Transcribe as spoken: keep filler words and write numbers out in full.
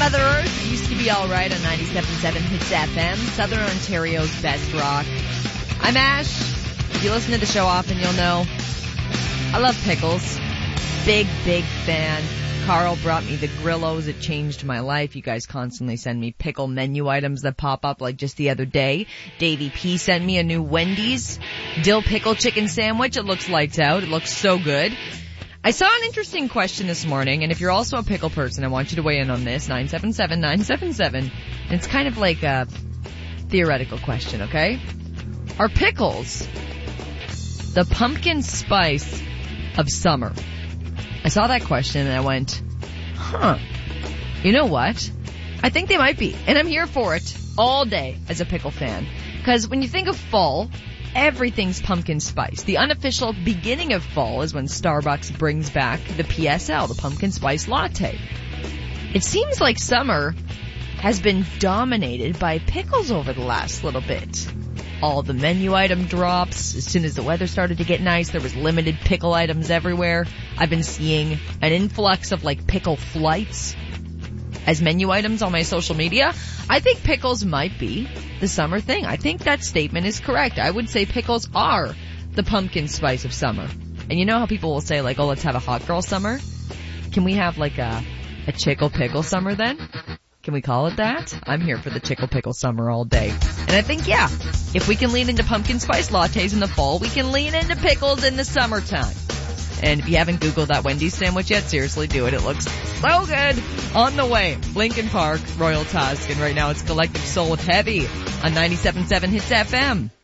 Mother Earth used to be alright on ninety-seven point seven Hits F M, Southern Ontario's best rock. I'm Ash. If you listen to the show often, you'll know I love pickles. Big, big fan. Carl brought me the Grillos. It changed my life. You guys constantly send me pickle menu items that pop up, like just the other day. Davey P sent me a new Wendy's dill pickle chicken sandwich. It looks lights out. It looks so good. I saw an interesting question this morning, and if you're also a pickle person, I want you to weigh in on this, nine seven seven nine seven seven. And it's kind of like a theoretical question, okay? Are pickles the pumpkin spice of summer? I saw that question and I went, huh, you know what? I think they might be. And I'm here for it all day as a pickle fan. Because when you think of fall, everything's pumpkin spice. The unofficial beginning of fall is when Starbucks brings back the P S L, the pumpkin spice latte. It seems like summer has been dominated by pickles over the last little bit. All the menu item drops. As soon as the weather started to get nice, there was limited pickle items everywhere. I've been seeing an influx of like pickle flights as menu items on my social media. I think pickles might be the summer thing. I think that statement is correct. I would say pickles are the pumpkin spice of summer. And you know how people will say like, oh, let's have a hot girl summer? Can we have like a, a chickle pickle summer then? Can we call it that? I'm here for the chickle pickle summer all day. And I think, yeah, if we can lean into pumpkin spice lattes in the fall, we can lean into pickles in the summertime. And if you haven't Googled that Wendy's sandwich yet, seriously do it. It looks so good. On the way, Lincoln Park, Royal Tusk, and right now it's Collective Soul with Heavy on ninety-seven point seven Hits F M.